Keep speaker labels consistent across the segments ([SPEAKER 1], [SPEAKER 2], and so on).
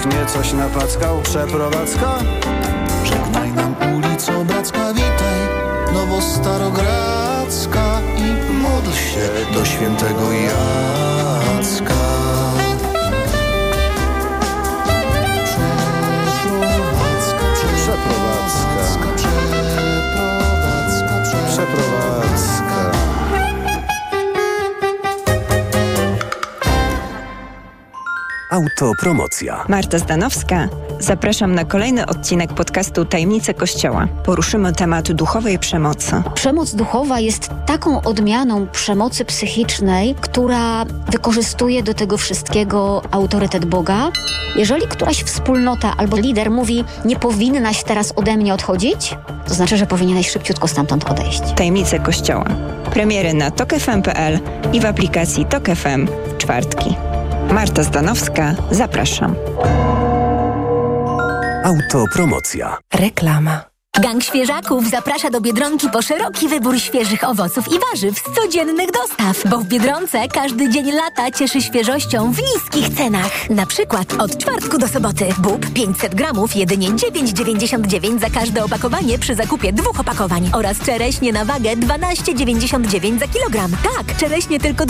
[SPEAKER 1] oknie coś napackał? Przeprowadzka?
[SPEAKER 2] Żegnaj nam ulico Bracka, witaj Nowo-Starogradzka i módl się do świętego Jacka.
[SPEAKER 1] Przeprowadzka.
[SPEAKER 3] Autopromocja.
[SPEAKER 4] Marta Zdanowska. Zapraszam na kolejny odcinek podcastu Tajemnice Kościoła. Poruszymy temat duchowej przemocy.
[SPEAKER 5] Przemoc duchowa jest taką odmianą przemocy psychicznej, która wykorzystuje do tego wszystkiego autorytet Boga. Jeżeli któraś wspólnota albo lider mówi, nie powinnaś teraz ode mnie odchodzić, to znaczy, że powinieneś szybciutko stamtąd odejść.
[SPEAKER 4] Tajemnice Kościoła. Premiery na tokefm.pl i w aplikacji Tok FM w czwartki. Marta Zdanowska, zapraszam.
[SPEAKER 3] Autopromocja.
[SPEAKER 4] Reklama.
[SPEAKER 6] Gang Świeżaków zaprasza do Biedronki po szeroki wybór świeżych owoców i warzyw z codziennych dostaw, bo w Biedronce każdy dzień lata cieszy świeżością w niskich cenach. Na przykład od czwartku do soboty bób 500 gramów jedynie 9,99 za każde opakowanie przy zakupie 2 opakowań oraz czereśnie na wagę 12,99 za kilogram. Tak, czereśnie tylko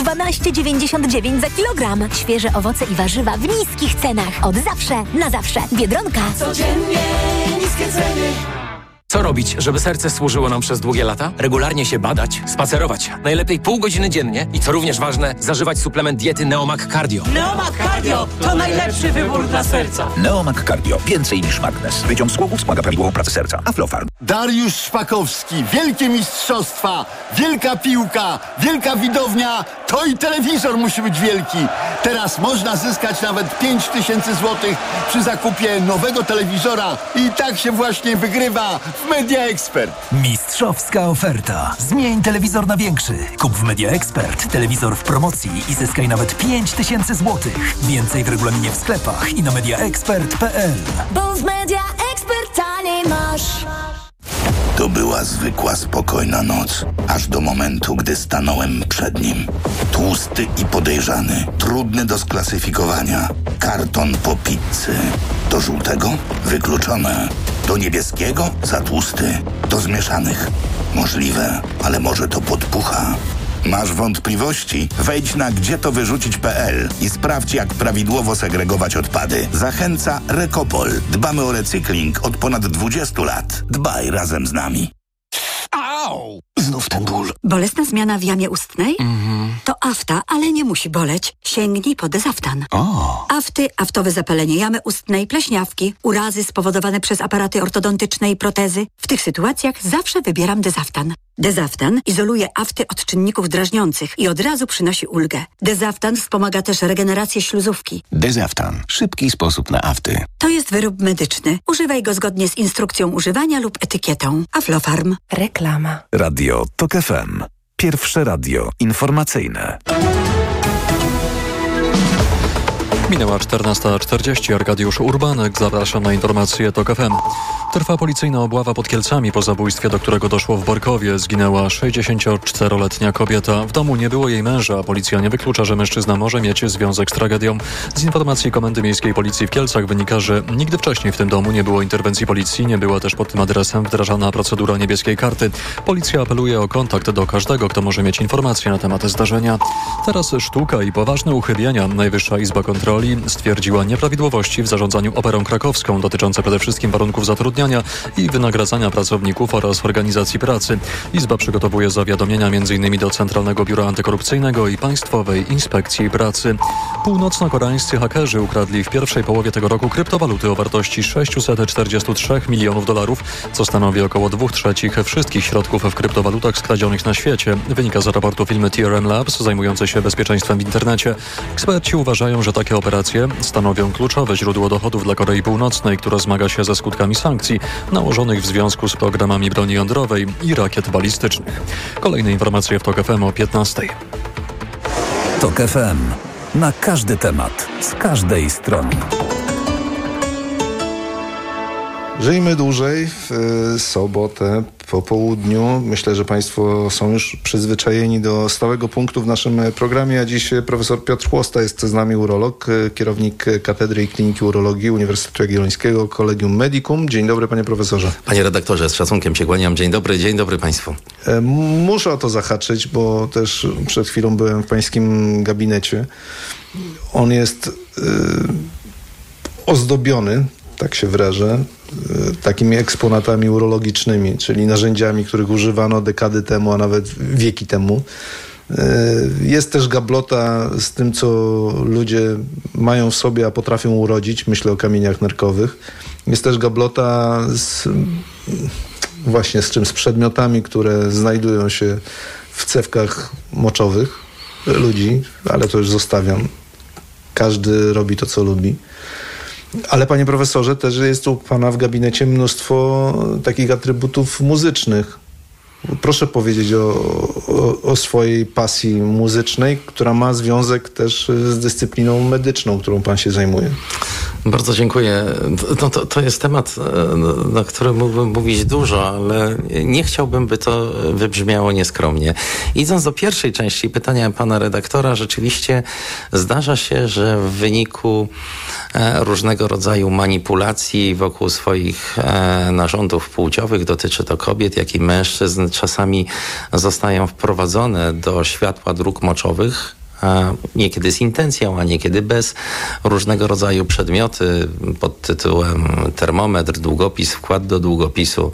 [SPEAKER 6] 12,99 za kilogram. Świeże owoce i warzywa w niskich cenach. Od zawsze, na zawsze. Biedronka.
[SPEAKER 7] Codziennie niskie ceny.
[SPEAKER 8] Co robić, żeby serce służyło nam przez długie lata? Regularnie się badać, spacerować. Najlepiej pół godziny dziennie i co również ważne, zażywać suplement diety Neomag Cardio.
[SPEAKER 7] Neomag Cardio to najlepszy wybór dla serca.
[SPEAKER 9] Neomag Cardio. Więcej niż magnez. Wyciąg z głowów wspomaga prawidłową pracę serca. Aflofarm.
[SPEAKER 10] Dariusz Szpakowski. Wielkie mistrzostwa. Wielka piłka. Wielka widownia. To i telewizor musi być wielki. Teraz można zyskać nawet 5000 zł przy zakupie nowego telewizora. I tak się właśnie wygrywa w Media Expert.
[SPEAKER 11] Mistrzowska oferta. Zmień telewizor na większy. Kup w Media Expert telewizor w promocji i zyskaj nawet 5000 zł. Więcej w regulaminie w sklepach i na mediaexpert.pl.
[SPEAKER 6] Bo w Media Expert taniej masz.
[SPEAKER 9] To była zwykła, spokojna noc. Aż do momentu, gdy stanąłem przed nim. Tłusty i podejrzany. Trudny do sklasyfikowania. Karton po pizzy. Do żółtego? Wykluczone. Do niebieskiego? Za tłusty. Do zmieszanych? Możliwe, ale może to podpucha. Masz wątpliwości? Wejdź na gdzietowyrzucić.pl i sprawdź, jak prawidłowo segregować odpady. Zachęca Recopol. Dbamy o recykling od ponad 20 lat. Dbaj razem z nami.
[SPEAKER 11] Au! Znów ten ból.
[SPEAKER 12] Bolesna zmiana w jamie ustnej? To afta, ale nie musi boleć. Sięgnij po Dezaftan. Afty, aftowe zapalenie jamy ustnej, pleśniawki, urazy spowodowane przez aparaty ortodontyczne i protezy. W tych sytuacjach zawsze wybieram Dezaftan. Dezaftan izoluje afty od czynników drażniących i od razu przynosi ulgę. Dezaftan wspomaga też regenerację śluzówki.
[SPEAKER 9] Dezaftan. Szybki sposób na afty.
[SPEAKER 12] To jest wyrób medyczny. Używaj go zgodnie z instrukcją używania lub etykietą. Aflofarm.
[SPEAKER 4] Reklama.
[SPEAKER 3] Radio Tok FM. Pierwsze radio informacyjne.
[SPEAKER 13] Minęła 14:40. Arkadiusz Urbanek. Zapraszam na informacje TOK FM. Trwa policyjna obława pod Kielcami po zabójstwie, do którego doszło w Borkowie. Zginęła 64-letnia kobieta. W domu nie było jej męża. Policja nie wyklucza, że mężczyzna może mieć związek z tragedią. Z informacji Komendy Miejskiej Policji w Kielcach wynika, że nigdy wcześniej w tym domu nie było interwencji policji. Nie była też pod tym adresem wdrażana procedura niebieskiej karty. Policja apeluje o kontakt do każdego, kto może mieć informacje na temat zdarzenia. Teraz sztuka i poważne uchybienia. Najwyższa Izba Kontroli stwierdziła nieprawidłowości w zarządzaniu Operą Krakowską dotyczące przede wszystkim warunków zatrudniania i wynagradzania pracowników oraz organizacji pracy. Izba przygotowuje zawiadomienia m.in. do Centralnego Biura Antykorupcyjnego i Państwowej Inspekcji Pracy. Północno-koreańscy hakerzy ukradli w pierwszej połowie tego roku kryptowaluty o wartości 643 milionów dolarów, co stanowi około 2/3 wszystkich środków w kryptowalutach skradzionych na świecie. Wynika z raportu firmy TRM Labs zajmującej się bezpieczeństwem w internecie. Eksperci uważają, że takie operacje stanowią kluczowe źródło dochodów dla Korei Północnej, która zmaga się ze skutkami sankcji nałożonych w związku z programami broni jądrowej i rakiet balistycznych. Kolejne informacje w TOK FM o 15:00.
[SPEAKER 3] TOK FM. Na każdy temat, z każdej strony.
[SPEAKER 14] Żyjmy dłużej w sobotę po południu. Myślę, że Państwo są już przyzwyczajeni do stałego punktu w naszym programie, a dziś profesor Piotr Chłosta jest z nami, urolog, kierownik Katedry i Kliniki Urologii Uniwersytetu Jagiellońskiego Collegium Medicum. Dzień dobry, panie profesorze.
[SPEAKER 15] Panie redaktorze, z szacunkiem się kłaniam. Dzień dobry Państwu.
[SPEAKER 14] Muszę o to zahaczyć, bo też przed chwilą byłem w pańskim gabinecie. On jest ozdobiony, tak się wyrażę, takimi eksponatami urologicznymi, czyli narzędziami, których używano dekady temu, a nawet wieki temu. Jest też gablota z tym, co ludzie mają w sobie, a potrafią urodzić. Myślę o kamieniach nerkowych. Jest też gablota z przedmiotami, które znajdują się w cewkach moczowych ludzi, ale to już zostawiam. Każdy robi to, co lubi. Ale panie profesorze, też jest u pana w gabinecie mnóstwo takich atrybutów muzycznych. Proszę powiedzieć o swojej pasji muzycznej, która ma związek też z dyscypliną medyczną, którą pan się zajmuje.
[SPEAKER 15] Bardzo dziękuję. To jest temat, na który mógłbym mówić dużo, ale nie chciałbym, by to wybrzmiało nieskromnie. Idąc do pierwszej części pytania pana redaktora, rzeczywiście zdarza się, że w wyniku różnego rodzaju manipulacji wokół swoich narządów płciowych, dotyczy to kobiet, jak i mężczyzn, czasami zostają wprowadzone do światła dróg moczowych, niekiedy z intencją, a niekiedy bez, różnego rodzaju przedmioty pod tytułem termometr, długopis, wkład do długopisu.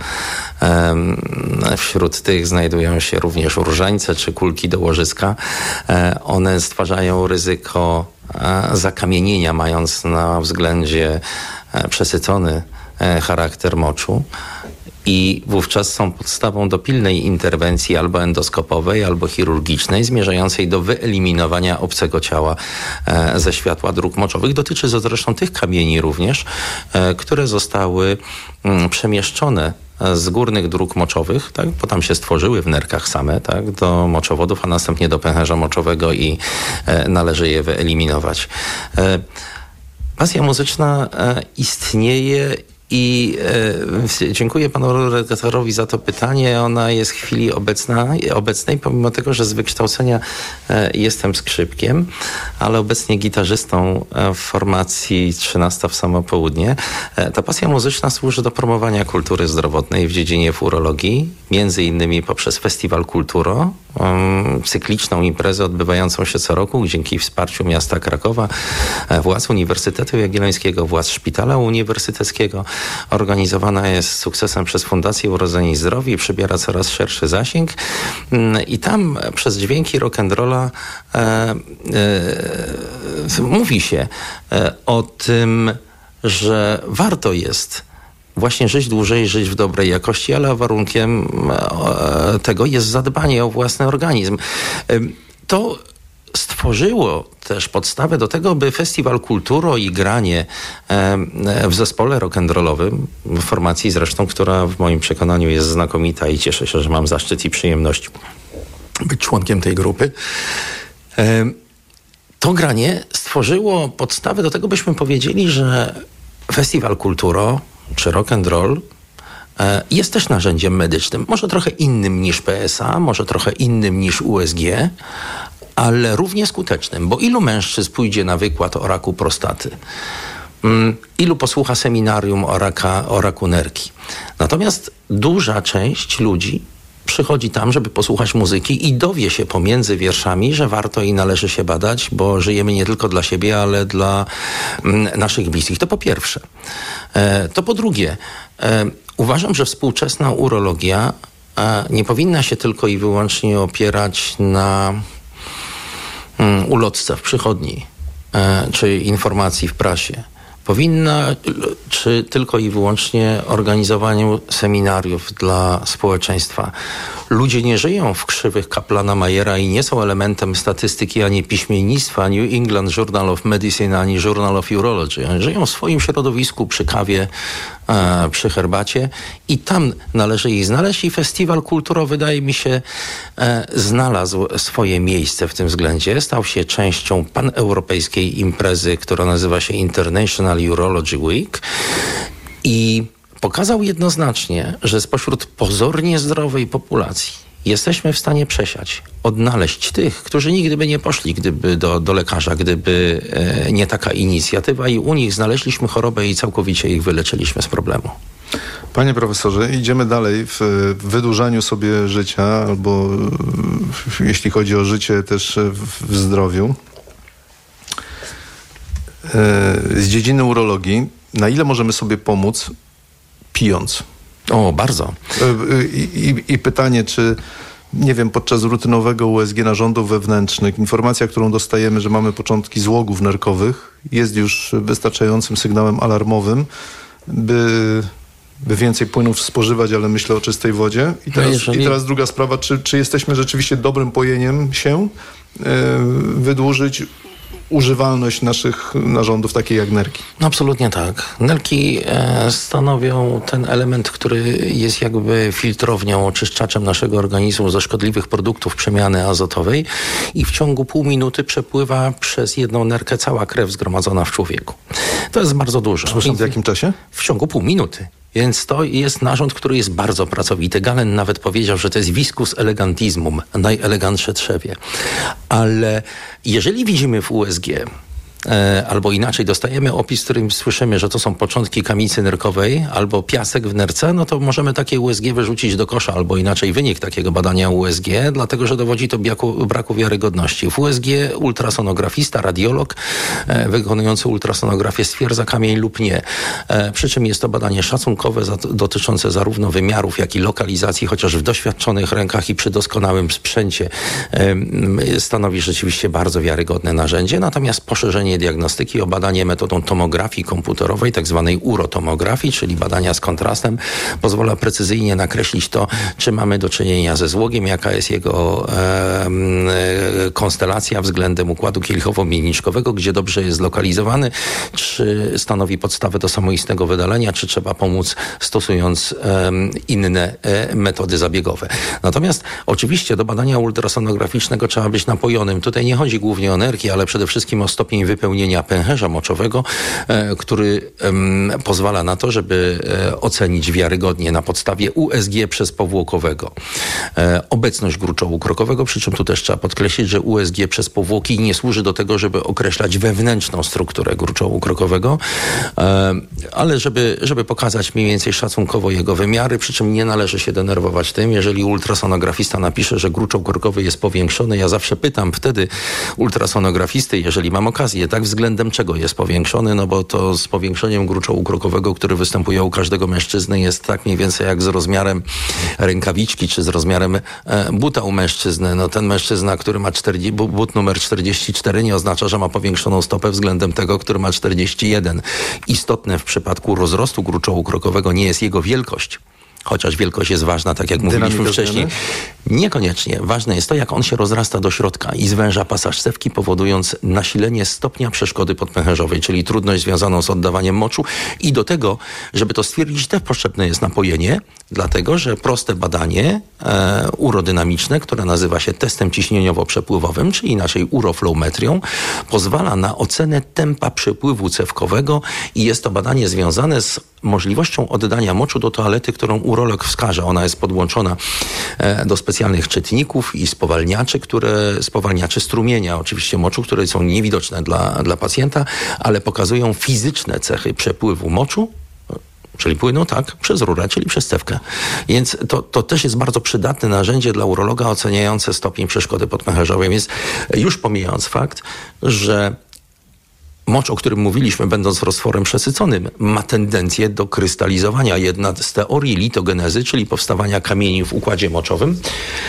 [SPEAKER 15] Wśród tych znajdują się również różańce czy kulki do łożyska. One stwarzają ryzyko zakamienienia, mając na względzie przesycony charakter moczu. I wówczas są podstawą do pilnej interwencji albo endoskopowej, albo chirurgicznej, zmierzającej do wyeliminowania obcego ciała ze światła dróg moczowych. Dotyczy to zresztą tych kamieni również, które zostały przemieszczone z górnych dróg moczowych, tak, bo tam się stworzyły w nerkach same, tak, do moczowodów, a następnie do pęcherza moczowego i należy je wyeliminować. Pasja muzyczna istnieje i dziękuję panu redaktorowi za to pytanie. Ona jest w chwili obecnej, pomimo tego, że z wykształcenia jestem skrzypkiem, ale obecnie gitarzystą w formacji 13 w samo południe. Ta pasja muzyczna służy do promowania kultury zdrowotnej w dziedzinie urologii, między innymi poprzez Festiwal Kulturo, cykliczną imprezę odbywającą się co roku dzięki wsparciu miasta Krakowa, władz Uniwersytetu Jagiellońskiego, władz Szpitala Uniwersyteckiego. Organizowana jest z sukcesem przez Fundację Urodzeni Zdrowi i przybiera coraz szerszy zasięg. I tam przez dźwięki rock'n'rolla mówi się o tym, że warto jest właśnie żyć dłużej, żyć w dobrej jakości, ale warunkiem tego jest zadbanie o własny organizm. To stworzyło też podstawę do tego, by Festiwal Kulturo i granie w zespole rock'n'rollowym, w formacji zresztą, która w moim przekonaniu jest znakomita i cieszę się, że mam zaszczyt i przyjemność być członkiem tej grupy. To granie stworzyło podstawę do tego, byśmy powiedzieli, że Festiwal Kulturo czy rock'n'roll jest też narzędziem medycznym. Może trochę innym niż PSA, może trochę innym niż USG, ale równie skutecznym, bo ilu mężczyzn pójdzie na wykład o raku prostaty? Ilu posłucha seminarium o raku nerki? Natomiast duża część ludzi przychodzi tam, żeby posłuchać muzyki i dowie się pomiędzy wierszami, że warto i należy się badać, bo żyjemy nie tylko dla siebie, ale dla naszych bliskich. To po pierwsze. To po drugie, uważam, że współczesna urologia nie powinna się tylko i wyłącznie opierać na ulotce w przychodni czy informacji w prasie. Powinna, czy tylko i wyłącznie organizowaniu seminariów dla społeczeństwa. Ludzie nie żyją w krzywych Kaplana Mayera i nie są elementem statystyki ani piśmiennictwa New England Journal of Medicine ani Journal of Urology. Żyją w swoim środowisku przy kawie, przy herbacie i tam należy ich znaleźć i Festiwal Kulturo, wydaje mi się, znalazł swoje miejsce w tym względzie. Stał się częścią paneuropejskiej imprezy, która nazywa się International Urology Week i pokazał jednoznacznie, że spośród pozornie zdrowej populacji jesteśmy w stanie przesiać, odnaleźć tych, którzy nigdy by nie poszli gdyby do lekarza, gdyby nie taka inicjatywa i u nich znaleźliśmy chorobę i całkowicie ich wyleczyliśmy z problemu.
[SPEAKER 14] Panie profesorze, idziemy dalej w wydłużaniu sobie życia, albo jeśli chodzi o życie też w zdrowiu. Z dziedziny urologii, na ile możemy sobie pomóc pijąc?
[SPEAKER 15] O, bardzo.
[SPEAKER 14] I pytanie, czy nie wiem, podczas rutynowego USG narządów wewnętrznych informacja, którą dostajemy, że mamy początki złogów nerkowych, jest już wystarczającym sygnałem alarmowym, by więcej płynów spożywać, ale myślę o czystej wodzie. I teraz druga sprawa, czy jesteśmy rzeczywiście dobrym pojeniem się wydłużyć używalność naszych narządów, takie jak nerki?
[SPEAKER 15] Absolutnie tak. Nerki stanowią ten element, który jest jakby filtrownią, oczyszczaczem naszego organizmu ze szkodliwych produktów przemiany azotowej i w ciągu pół minuty przepływa przez jedną nerkę cała krew zgromadzona w człowieku. To jest bardzo dużo.
[SPEAKER 14] Przepraszam, w jakim czasie?
[SPEAKER 15] W ciągu pół minuty. Więc to jest narząd, który jest bardzo pracowity. Galen nawet powiedział, że to jest viscus elegantismum, najelegantsze trzewie. Ale jeżeli widzimy w USG, albo inaczej dostajemy opis, w którym słyszymy, że to są początki kamicy nerkowej albo piasek w nerce, no to możemy takie USG wyrzucić do kosza, albo inaczej wynik takiego badania USG, dlatego że dowodzi to braku wiarygodności. W USG ultrasonografista, radiolog wykonujący ultrasonografię stwierdza kamień lub nie. Przy czym jest to badanie szacunkowe dotyczące zarówno wymiarów, jak i lokalizacji, chociaż w doświadczonych rękach i przy doskonałym sprzęcie stanowi rzeczywiście bardzo wiarygodne narzędzie. Natomiast poszerzenie diagnostyki o badanie metodą tomografii komputerowej, tak zwanej urotomografii, czyli badania z kontrastem, pozwala precyzyjnie nakreślić to, czy mamy do czynienia ze złogiem, jaka jest jego konstelacja względem układu kielichowo-miedniczkowego, gdzie dobrze jest zlokalizowany, czy stanowi podstawę do samoistnego wydalenia, czy trzeba pomóc stosując inne metody zabiegowe. Natomiast oczywiście do badania ultrasonograficznego trzeba być napojonym. Tutaj nie chodzi głównie o nerki, ale przede wszystkim o stopień wypełnienia pęcherza moczowego, który pozwala na to, żeby ocenić wiarygodnie na podstawie USG przezpowłokowego obecność gruczołu krokowego, przy czym tu też trzeba podkreślić, że USG przez powłoki nie służy do tego, żeby określać wewnętrzną strukturę gruczołu krokowego, ale żeby pokazać mniej więcej szacunkowo jego wymiary, przy czym nie należy się denerwować tym, jeżeli ultrasonografista napisze, że gruczoł krokowy jest powiększony. Ja zawsze pytam wtedy ultrasonografisty, jeżeli mam okazję, tak względem czego jest powiększony, no bo to z powiększeniem gruczołu krokowego, który występuje u każdego mężczyzny, jest tak mniej więcej jak z rozmiarem rękawiczki, czy z rozmiarem buta u mężczyzny. No ten mężczyzna, który ma but numer 44, nie oznacza, że ma powiększoną stopę względem tego, który ma 41. Istotne w przypadku rozrostu gruczołu krokowego nie jest jego wielkość, chociaż wielkość jest ważna, tak jak mówiliśmy wcześniej. Niekoniecznie. Ważne jest to, jak on się rozrasta do środka i zwęża pasaż cewki, powodując nasilenie stopnia przeszkody podpęcherzowej, czyli trudność związaną z oddawaniem moczu. I do tego, żeby to stwierdzić, też potrzebne jest napojenie, dlatego, że proste badanie urodynamiczne, które nazywa się testem ciśnieniowo-przepływowym, czy inaczej uroflowmetrią, pozwala na ocenę tempa przepływu cewkowego i jest to badanie związane z możliwością oddania moczu do toalety, którą urolog wskaże. Ona jest podłączona do specjalnych czytników i spowalniaczy strumienia, oczywiście moczu, które są niewidoczne dla pacjenta, ale pokazują fizyczne cechy przepływu moczu, czyli płynu, tak, przez rurę, czyli przez cewkę. Więc to też jest bardzo przydatne narzędzie dla urologa oceniające stopień przeszkody podpęcherzowej. Więc już pomijając fakt, że mocz, o którym mówiliśmy, będąc roztworem przesyconym, ma tendencję do krystalizowania. Jedna z teorii litogenezy, czyli powstawania kamieni w układzie moczowym,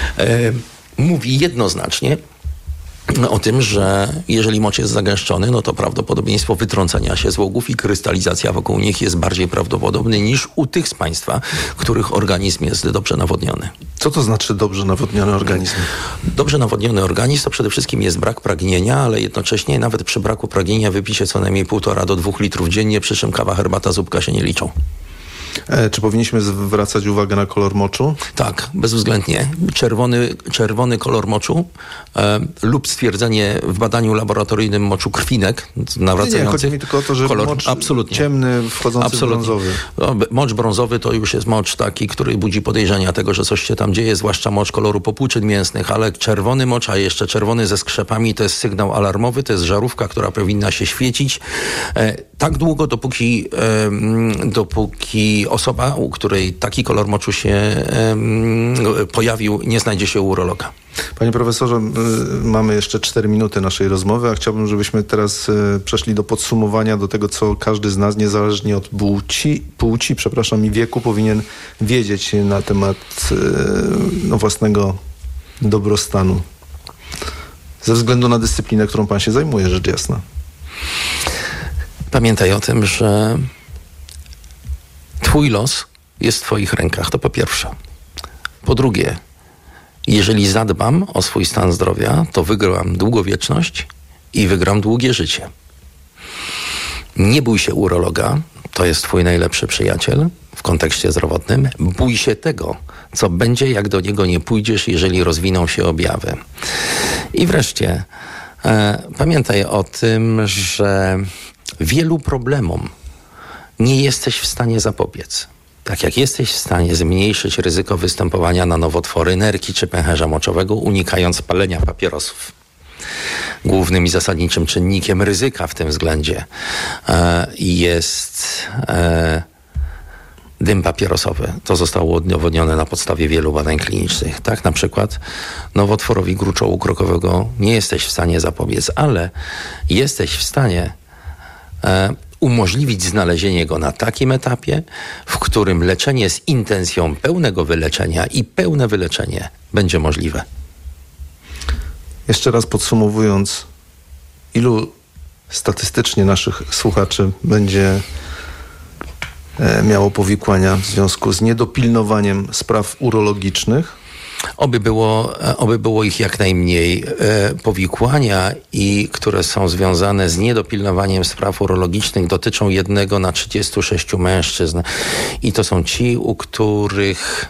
[SPEAKER 15] mówi jednoznacznie o tym, że jeżeli mocz jest zagęszczony, no to prawdopodobieństwo wytrącenia się złogów i krystalizacja wokół nich jest bardziej prawdopodobne niż u tych z Państwa, których organizm jest dobrze nawodniony.
[SPEAKER 14] Co to znaczy dobrze nawodniony organizm?
[SPEAKER 15] Dobrze nawodniony organizm to przede wszystkim jest brak pragnienia, ale jednocześnie nawet przy braku pragnienia wypicie co najmniej 1,5 do 2 litrów dziennie, przy czym kawa, herbata, zupka się nie liczą.
[SPEAKER 14] Czy powinniśmy zwracać uwagę na kolor moczu?
[SPEAKER 15] Tak, bezwzględnie. Czerwony kolor moczu lub stwierdzenie w badaniu laboratoryjnym moczu krwinek nawracających.
[SPEAKER 14] Nie, chodzi mi tylko o to, że
[SPEAKER 15] kolor
[SPEAKER 14] mocz
[SPEAKER 15] absolutnie
[SPEAKER 14] ciemny wchodzący w brązowy.
[SPEAKER 15] Mocz brązowy to już jest mocz taki, który budzi podejrzenia tego, że coś się tam dzieje, zwłaszcza mocz koloru popłuczyn mięsnych, ale czerwony mocz, a jeszcze czerwony ze skrzepami, to jest sygnał alarmowy, to jest żarówka, która powinna się świecić tak długo, dopóki osoba, u której taki kolor moczu się pojawił, nie znajdzie się u urologa.
[SPEAKER 14] Panie profesorze, mamy jeszcze 4 minuty naszej rozmowy, a chciałbym, żebyśmy teraz przeszli do podsumowania, do tego, co każdy z nas, niezależnie od płci i wieku, powinien wiedzieć na temat własnego dobrostanu. Ze względu na dyscyplinę, którą pan się zajmuje, rzecz jasna.
[SPEAKER 15] Pamiętaj o tym, że twój los jest w twoich rękach, to po pierwsze. Po drugie, jeżeli zadbam o swój stan zdrowia, to wygram długowieczność i wygram długie życie. Nie bój się urologa, to jest twój najlepszy przyjaciel w kontekście zdrowotnym. Bój się tego, co będzie, jak do niego nie pójdziesz, jeżeli rozwiną się objawy. I wreszcie, pamiętaj o tym, że wielu problemom nie jesteś w stanie zapobiec. Tak jak jesteś w stanie zmniejszyć ryzyko występowania na nowotwory nerki czy pęcherza moczowego, unikając palenia papierosów. Głównym i zasadniczym czynnikiem ryzyka w tym względzie jest dym papierosowy. To zostało udowodnione na podstawie wielu badań klinicznych. Tak, na przykład nowotworowi gruczołu krokowego nie jesteś w stanie zapobiec, ale jesteś w stanie umożliwić znalezienie go na takim etapie, w którym leczenie z intencją pełnego wyleczenia i pełne wyleczenie będzie możliwe.
[SPEAKER 14] Jeszcze raz podsumowując, ilu statystycznie naszych słuchaczy będzie miało powikłania w związku z niedopilnowaniem spraw urologicznych?
[SPEAKER 15] Oby było ich jak najmniej. Powikłania, które są związane z niedopilnowaniem spraw urologicznych, dotyczą 1 na 36 mężczyzn. I to są ci, u których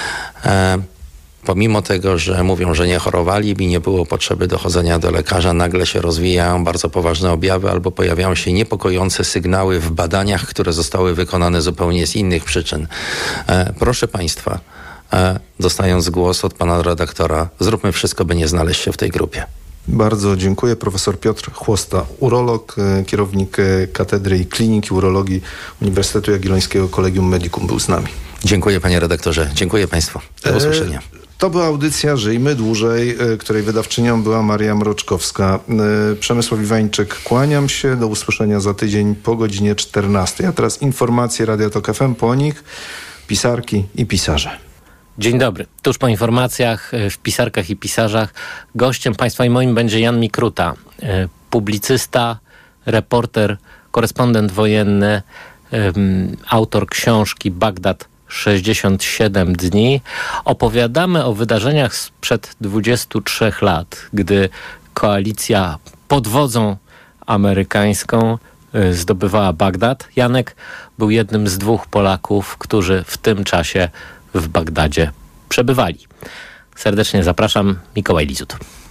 [SPEAKER 15] pomimo tego, że mówią, że nie chorowali i nie było potrzeby dochodzenia do lekarza, nagle się rozwijają bardzo poważne objawy albo pojawiają się niepokojące sygnały w badaniach, które zostały wykonane zupełnie z innych przyczyn. Proszę Państwa, dostając głos od pana redaktora, zróbmy wszystko, by nie znaleźć się w tej grupie.
[SPEAKER 14] Bardzo dziękuję. Profesor Piotr Chłosta, urolog, kierownik Katedry i Kliniki Urologii Uniwersytetu Jagiellońskiego Collegium Medicum, był z nami.
[SPEAKER 15] Dziękuję panie redaktorze. Dziękuję państwu. Do usłyszenia.
[SPEAKER 14] To była audycja Żyjmy Dłużej, której wydawczynią była Maria Mroczkowska. Przemysław Iwańczyk, kłaniam się. Do usłyszenia za tydzień po godzinie 14. A teraz informacje Radia Tok FM, po nich pisarki i pisarze.
[SPEAKER 16] Dzień dobry. Tuż po informacjach w Pisarkach i Pisarzach gościem państwa i moim będzie Jan Mikruta, publicysta, reporter, korespondent wojenny, autor książki Bagdad 67 dni. Opowiadamy o wydarzeniach sprzed 23 lat, gdy koalicja pod wodzą amerykańską zdobywała Bagdad. Janek był jednym z 2 Polaków, którzy w tym czasie w Bagdadzie przebywali. Serdecznie zapraszam, Mikołaj Lizut.